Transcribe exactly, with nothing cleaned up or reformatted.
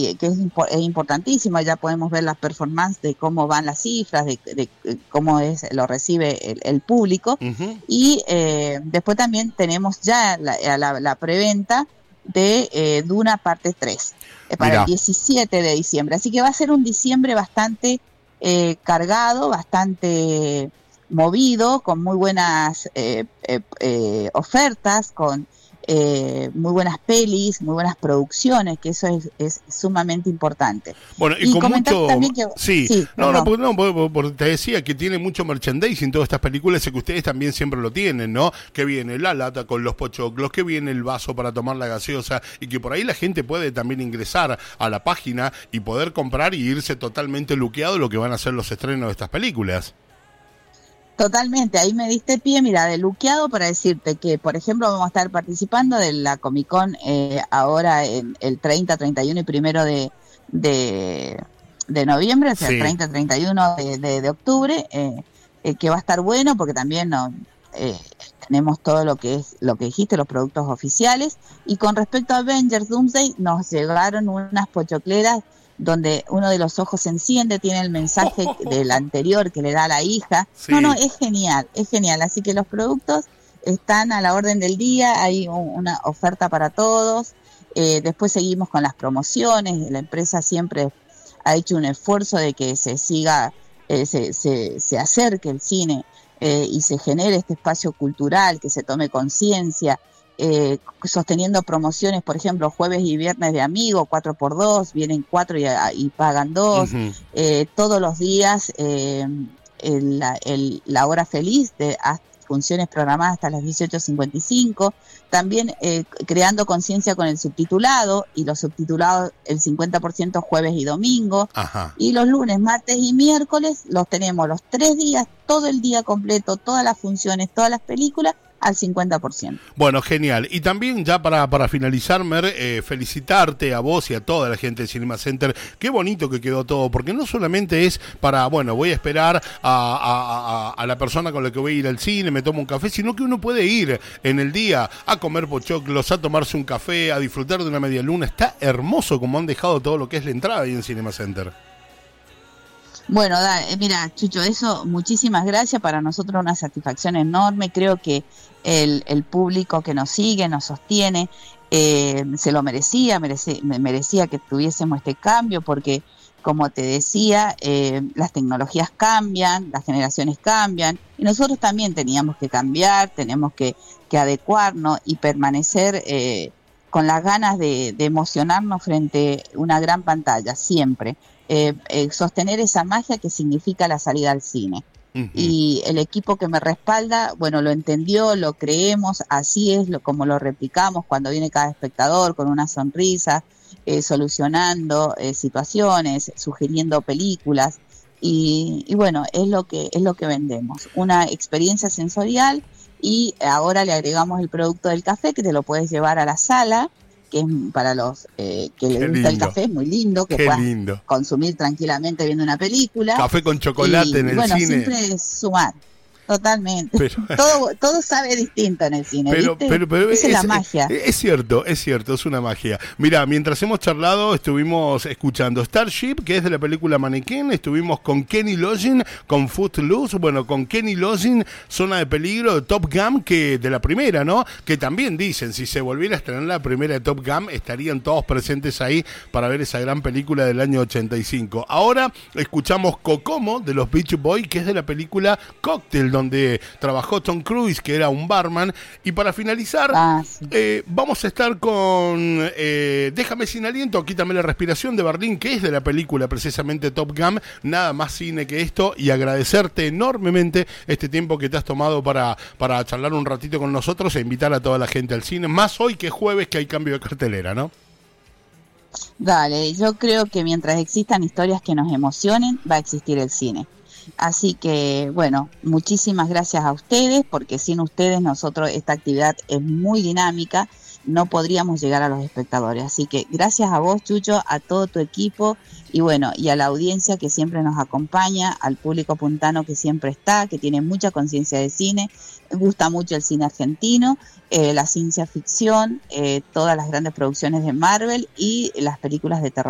y que es, impo- es importantísimo. Ya podemos ver las performances de cómo van las cifras, de, de, de cómo es lo recibe el, el público. Uh-huh. Y eh, después también tenemos ya la, la, la preventa de eh, Duna parte tres eh, para Mirá. el diecisiete de diciembre. Así que va a ser un diciembre bastante eh, cargado, bastante movido, con muy buenas eh, eh, eh, ofertas, con eh, muy buenas pelis, muy buenas producciones, que eso es, es sumamente importante. Bueno, y, y con comentar mucho... también que... Sí, sí no, no, porque, no porque, porque te decía que tiene mucho merchandising todas estas películas, y que ustedes también siempre lo tienen, ¿no? Que viene la lata con los pochoclos, que viene el vaso para tomar la gaseosa, y que por ahí la gente puede también ingresar a la página y poder comprar y irse totalmente luqueado lo que van a ser los estrenos de estas películas. Totalmente, ahí me diste pie, mira, de luqueado para decirte que, por ejemplo, vamos a estar participando de la Comic Con eh, ahora en el treinta, treinta y uno y primero de, de, de noviembre, o sea, Sí. treinta, treinta y uno de, de, de octubre, eh, eh, que va a estar bueno porque también no, eh, tenemos todo lo que es lo que dijiste, los productos oficiales. Y con respecto a Avengers Doomsday, nos llegaron unas pochocleras donde uno de los ojos se enciende, tiene el mensaje del anterior que le da a la hija. Sí. No, no, es genial, es genial. Así que los productos están a la orden del día, hay un, una oferta para todos. Eh, después seguimos con las promociones, la empresa siempre ha hecho un esfuerzo de que se siga, eh, se, se, se acerque el cine eh, y se genere este espacio cultural, que se tome conciencia. Eh, sosteniendo promociones, por ejemplo, jueves y viernes de Amigo, cuatro por dos, vienen cuatro y, y pagan dos, Uh-huh. eh, todos los días eh, el, la, el, la hora feliz de hasta, funciones programadas hasta las dieciocho cincuenta y cinco, también eh, creando conciencia con el subtitulado, y los subtitulados el cincuenta por ciento jueves y domingo. Ajá. Y los lunes, martes y miércoles los tenemos los tres días, todo el día completo, todas las funciones, todas las películas, al cincuenta por ciento. Bueno, genial. Y también ya para, para finalizar, Mer, eh, felicitarte a vos y a toda la gente del Cinema Center. Qué bonito que quedó todo, porque no solamente es para, bueno, voy a esperar a, a, a, a la persona con la que voy a ir al cine, me tomo un café, sino que uno puede ir en el día a comer pochoclos, a tomarse un café, a disfrutar de una media luna. Está hermoso como han dejado todo lo que es la entrada ahí en Cinema Center. Bueno, da, eh, mira, Chucho, eso, muchísimas gracias. Para nosotros una satisfacción enorme. Creo que el, el público que nos sigue, nos sostiene, eh, se lo merecía, merece, merecía que tuviésemos este cambio, porque, como te decía, eh, las tecnologías cambian, las generaciones cambian, y nosotros también teníamos que cambiar, tenemos que, que adecuarnos y permanecer eh, con las ganas de, de emocionarnos frente a una gran pantalla, siempre. Eh, eh, sostener esa magia que significa la salida al cine. Uh-huh. Y el equipo que me respalda, bueno, lo entendió, lo creemos, así es lo, como lo replicamos cuando viene cada espectador con una sonrisa, eh, solucionando eh, situaciones, sugiriendo películas, y, y bueno, es lo que es lo que vendemos, una experiencia sensorial. Y ahora le agregamos el producto del café, que te lo puedes llevar a la sala, que es para los eh, que les gusta el café, es muy lindo, que Qué puedas lindo. consumir tranquilamente viendo una película. Café con chocolate y, en el bueno, cine. Bueno, siempre es sumar. Totalmente. Pero, todo, todo sabe distinto en el cine, pero, ¿viste? Pero, pero Esa es, es la magia. Es, es cierto, es cierto, es una magia. Mira, mientras hemos charlado, estuvimos escuchando Starship, que es de la película Mannequin, estuvimos con Kenny Loggins, con Footloose, bueno, con Kenny Loggins, Zona de Peligro, de Top Gun, que de la primera, ¿no? Que también dicen, si se volviera a estrenar la primera de Top Gun, estarían todos presentes ahí para ver esa gran película del año ochenta y cinco. Ahora escuchamos Kokomo, de los Beach Boys, que es de la película Cocktail, donde trabajó Tom Cruise, que era un barman. Y para finalizar, ah, sí. eh, vamos a estar con eh, Déjame sin aliento, Quítame la respiración, de Berlín, que es de la película precisamente Top Gun. Nada más cine que esto, y agradecerte enormemente este tiempo que te has tomado para, para charlar un ratito con nosotros e invitar a toda la gente al cine, más hoy que es jueves, que hay cambio de cartelera, ¿no? Dale, yo creo que mientras existan historias que nos emocionen, va a existir el cine. Así que, bueno, muchísimas gracias a ustedes, porque sin ustedes nosotros esta actividad es muy dinámica, no podríamos llegar a los espectadores. Así que gracias a vos, Chucho, a todo tu equipo, y bueno, y a la audiencia que siempre nos acompaña, al público puntano que siempre está, que tiene mucha conciencia de cine, gusta mucho el cine argentino, eh, la ciencia ficción, eh, todas las grandes producciones de Marvel y las películas de terror.